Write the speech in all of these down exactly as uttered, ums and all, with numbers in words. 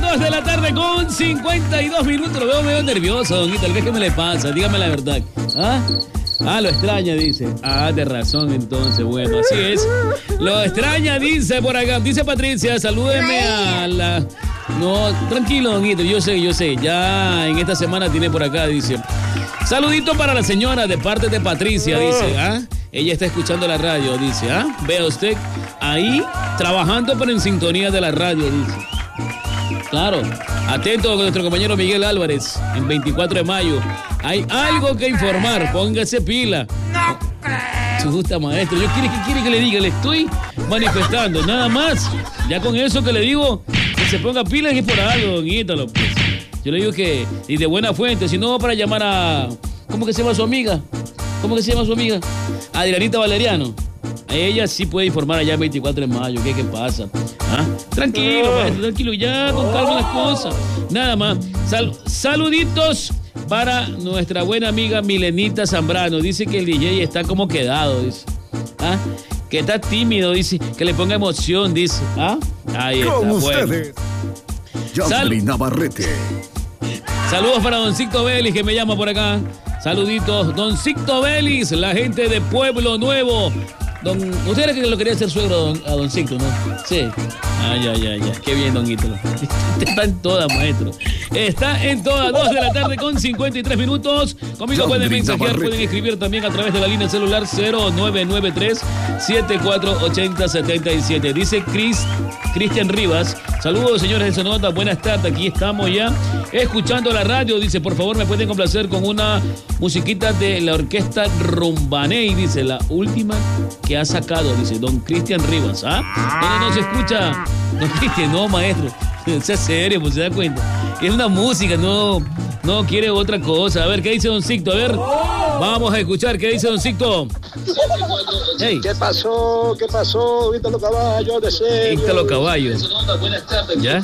dos de la tarde con cincuenta y dos minutos. Lo veo medio nervioso, don Ítalo. ¿Qué es que me le pasa? Dígame la verdad. ¿Ah? Ah, lo extraña, dice. Ah, de razón, entonces. Bueno, así es. Lo extraña, dice por acá. Dice Patricia, salúdeme a la... No, tranquilo, don Ítalo. Yo sé, yo sé. Ya en esta semana tiene por acá, dice. Saludito para la señora de parte de Patricia, dice. ¿Ah? Ella está escuchando la radio, dice. ¿Ah? Vea usted ahí trabajando, pero en sintonía de la radio, dice. Claro, atento con nuestro compañero Miguel Álvarez, en veinticuatro de mayo. Hay algo que informar, póngase pila. No, gusta, maestro. Yo quiere, ¿qué quiere que le diga? Le estoy manifestando, nada más. Ya con eso que le digo, que se ponga pilas y por algo, don Ítalo, pues. Yo le digo que, y de buena fuente, si no para llamar a... ¿Cómo que se llama su amiga? ¿Cómo que se llama su amiga? Adrianita Valeriano. A ella sí puede informar allá el veinticuatro de mayo. ¿Qué, qué pasa? ¿Ah? Tranquilo, maestro, tranquilo. Ya con calma las cosas. Nada más. Sal, saluditos para nuestra buena amiga Milenita Zambrano. Dice que el D J está como quedado, dice. ¿Ah? Que está tímido, dice. Que le ponga emoción, dice. ¿Ah? Ahí está. Con bueno. ustedes, Yasmín Navarrete. Saludos para Don Sicto Vélez, que me llama por acá. Saluditos, Don Sicto Vélez, la gente de Pueblo Nuevo. Don, usted era que lo quería hacer suegro a Don, a don Sicto, ¿no? Sí. Ay, ay, ay, ay. Qué bien, Don Ítalo. Está en todas, maestro. Está en todas, dos de la tarde con cincuenta y tres minutos. Conmigo pueden mensajear, pueden escribir también a través de la línea celular cero nueve nueve tres siete cuatro ocho cero siete siete. Dice Chris, Cristian Rivas. Saludos, señores de Sonota. Buenas tardes. Aquí estamos ya escuchando la radio. Dice, por favor, me pueden complacer con una musiquita de la orquesta Rumbaney. Dice, la última que ha sacado. Dice, don Cristian Rivas. ¿Ah? ¿Dónde no se escucha? Don Cristian, no, maestro. Sea serio, pues se da cuenta. Es una música, no, no quiere otra cosa. A ver, ¿qué dice don Sicto? A ver, vamos a escuchar qué dice don Sicto. Hey. ¿Qué pasó? ¿Qué pasó? Ítalo Caballo, de serio. Ítalo Caballo. ¿Ya?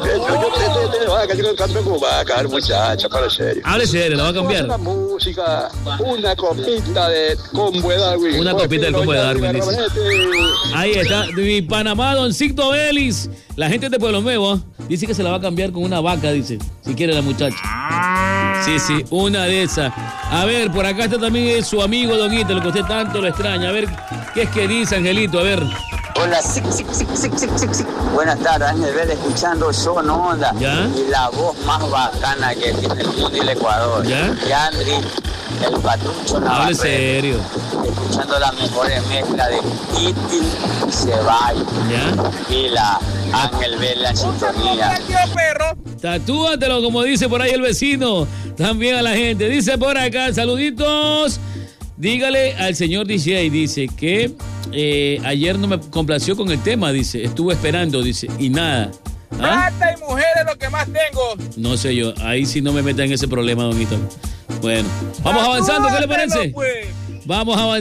Muchacha, para serio. Hable serio, la va a cambiar. Una música, una copita de combo de Darwin. Una copita del combo de Darwin, dice. Ahí está, mi Panamá, don Sicto Vélez. La gente de Pueblo Nuevo dice que se la va a cambiar con una vaca, dice, si quiere la muchacha. Sí, sí, una de esas. A ver, por acá está también su amigo Don Ítalo, que usted tanto lo extraña. A ver, ¿qué es que dice, Angelito? A ver. Hola, sí, sí, sí, sí, sí, sí, sí. Buenas tardes, Ángel Vélez, escuchando Son Onda. ¿Ya? Y la voz más bacana que tiene el mundo y el Ecuador. ¿Ya? Yandri, el Patrucho Navarrete. Hable serio. Escuchando las mejores mezclas de Titi y Ceballos. ¿Ya? Y la Ángel Vélez en sintonía. Tatúatelo, como dice por ahí el vecino. También a la gente. Dice por acá, saluditos. Dígale al señor D J, dice, que eh, ayer no me complació con el tema, dice. Estuve esperando, dice, y nada. ¿Ah? Plata y mujeres lo que más tengo. No sé yo, ahí sí no me meta en ese problema, don Ítalo. Bueno, vamos avanzando, ¿qué le parece? Vamos avanzando.